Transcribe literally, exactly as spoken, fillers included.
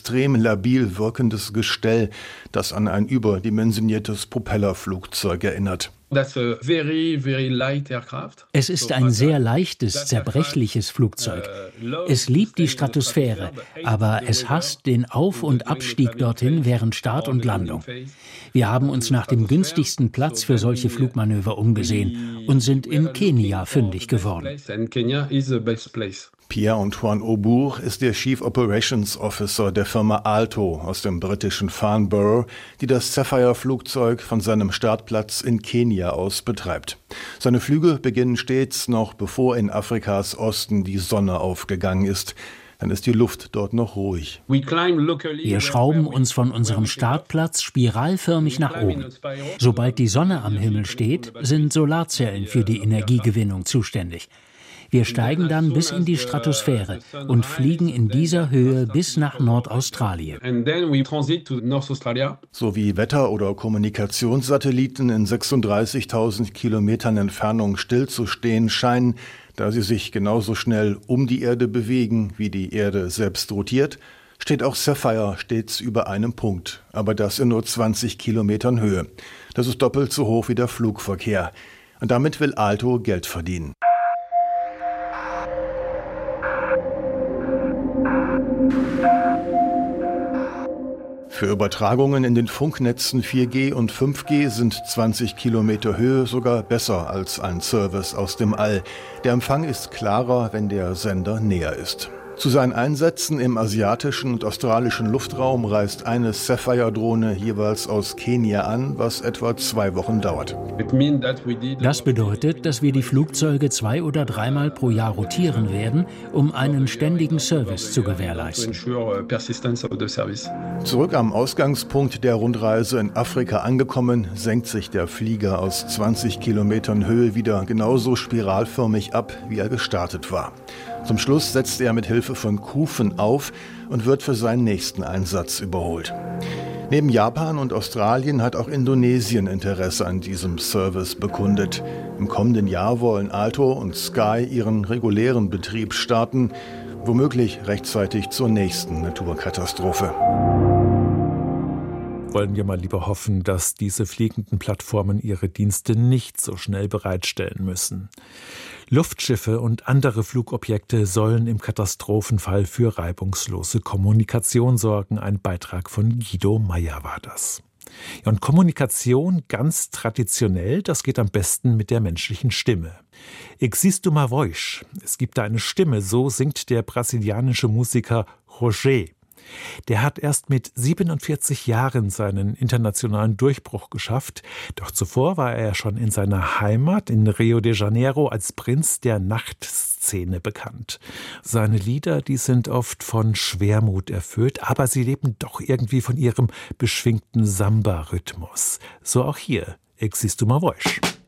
extrem labil wirkendes Gestell, das an ein überdimensioniertes Propellerflugzeug erinnert. Es ist ein sehr leichtes, zerbrechliches Flugzeug. Es liebt die Stratosphäre, aber es hasst den Auf- und Abstieg dorthin während Start und Landung. Wir haben uns nach dem günstigsten Platz für solche Flugmanöver umgesehen und sind in Kenia fündig geworden. Pierre-Antoine Aubourg ist der Chief Operations Officer der Firma Aalto aus dem britischen Farnborough, die das Sapphire-Flugzeug von seinem Startplatz in Kenia aus betreibt. Seine Flüge beginnen stets noch bevor in Afrikas Osten die Sonne aufgegangen ist. Dann ist die Luft dort noch ruhig. Wir schrauben uns von unserem Startplatz spiralförmig nach oben. Sobald die Sonne am Himmel steht, sind Solarzellen für die Energiegewinnung zuständig. Wir steigen dann bis in die Stratosphäre und fliegen in dieser Höhe bis nach Nordaustralien. So wie Wetter- oder Kommunikationssatelliten in sechsunddreißigtausend Kilometern Entfernung stillzustehen scheinen, da sie sich genauso schnell um die Erde bewegen, wie die Erde selbst rotiert, steht auch Sapphire stets über einem Punkt, aber das in nur zwanzig Kilometern Höhe. Das ist doppelt so hoch wie der Flugverkehr. Und damit will Aalto Geld verdienen. Für Übertragungen in den Funknetzen vier G und fünf G sind zwanzig Kilometer Höhe sogar besser als ein Service aus dem All. Der Empfang ist klarer, wenn der Sender näher ist. Zu seinen Einsätzen im asiatischen und australischen Luftraum reist eine Sapphire-Drohne jeweils aus Kenia an, was etwa zwei Wochen dauert. Das bedeutet, dass wir die Flugzeuge zwei- oder dreimal pro Jahr rotieren werden, um einen ständigen Service zu gewährleisten. Zurück am Ausgangspunkt der Rundreise in Afrika angekommen, senkt sich der Flieger aus zwanzig Kilometern Höhe wieder genauso spiralförmig ab, wie er gestartet war. Zum Schluss setzt er mit Hilfe von Kufen auf und wird für seinen nächsten Einsatz überholt. Neben Japan und Australien hat auch Indonesien Interesse an diesem Service bekundet. Im kommenden Jahr wollen Aalto und Sky ihren regulären Betrieb starten, womöglich rechtzeitig zur nächsten Naturkatastrophe. Wollen wir mal lieber hoffen, dass diese fliegenden Plattformen ihre Dienste nicht so schnell bereitstellen müssen. Luftschiffe und andere Flugobjekte sollen im Katastrophenfall für reibungslose Kommunikation sorgen. Ein Beitrag von Guido Meyer war das. Ja, und Kommunikation ganz traditionell, das geht am besten mit der menschlichen Stimme. Existe uma voz. Es gibt da eine Stimme, so singt der brasilianische Musiker Roger. Der hat erst mit siebenundvierzig Jahren seinen internationalen Durchbruch geschafft. Doch zuvor war er schon in seiner Heimat in Rio de Janeiro als Prinz der Nachtszene bekannt. Seine Lieder, die sind oft von Schwermut erfüllt, aber sie leben doch irgendwie von ihrem beschwingten Samba-Rhythmus. So auch hier, Existe uma voz.